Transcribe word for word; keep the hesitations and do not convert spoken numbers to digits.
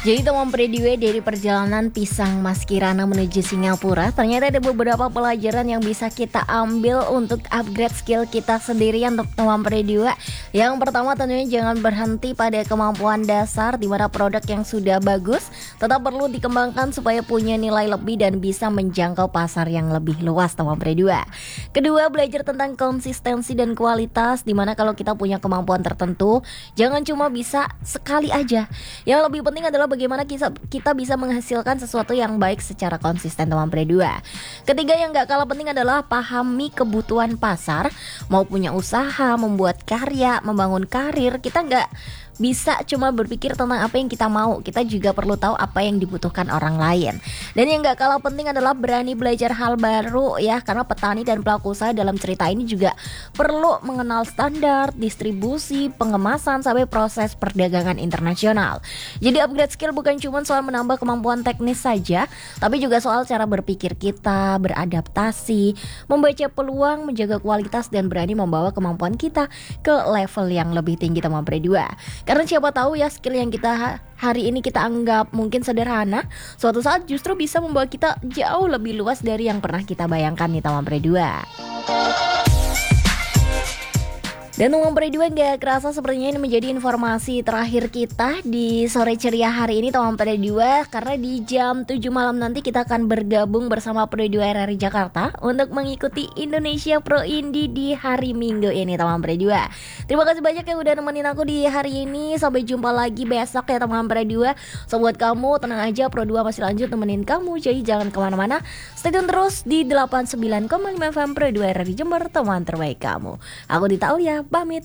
Jadi teman Prediwe dari perjalanan Pisang Mas Kirana menuju Singapura, ternyata ada beberapa pelajaran yang bisa kita ambil untuk upgrade skill kita sendirian untuk teman Prediwe. Yang pertama tentunya jangan berhenti pada kemampuan dasar, di mana produk yang sudah bagus tetap perlu dikembangkan supaya punya nilai lebih dan bisa menjangkau pasar yang lebih luas teman Prediwe. Kedua, belajar tentang konsistensi dan kualitas, di mana kalau kita punya kemampuan tertentu jangan cuma bisa sekali aja. Yang lebih penting adalah bagaimana kita, kita bisa menghasilkan sesuatu yang baik secara konsisten teman Prediwe. Ketiga, yang gak kalah penting adalah pahami kebutuhan pasar. Mau punya usaha, membuat karya, membangun karir, kita gak bisa cuma berpikir tentang apa yang kita mau, kita juga perlu tahu apa yang dibutuhkan orang lain. Dan yang gak kalah penting adalah berani belajar hal baru ya, karena petani dan pelaku usaha dalam cerita ini juga perlu mengenal standar, distribusi, pengemasan, sampai proses perdagangan internasional. Jadi upgrade skill bukan cuma soal menambah kemampuan teknis saja, tapi juga soal cara berpikir kita, beradaptasi, membaca peluang, menjaga kualitas, dan berani membawa kemampuan kita ke level yang lebih tinggi teman Prediwe. Karena siapa tahu ya, skill yang kita hari ini kita anggap mungkin sederhana, suatu saat justru bisa membawa kita jauh lebih luas dari yang pernah kita bayangkan nih teman Prediwe. Dan teman Prediwe, gak kerasa sepertinya ini menjadi informasi terakhir kita di sore ceria hari ini teman Prediwe, karena di jam tujuh malam nanti kita akan bergabung bersama Prediwe R R I Jakarta untuk mengikuti Indonesia Pro Indie di hari Minggu ini teman Prediwe. Terima kasih banyak yang udah nemenin aku di hari ini. Sampai jumpa lagi besok ya teman Prediwe. So buat kamu tenang aja, Pro dua masih lanjut nemenin kamu, jadi jangan kemana-mana. Stay tune terus di delapan puluh sembilan koma lima F M Prediwe R R I Jember, teman terbaik kamu. Aku Dita Aulia pamit.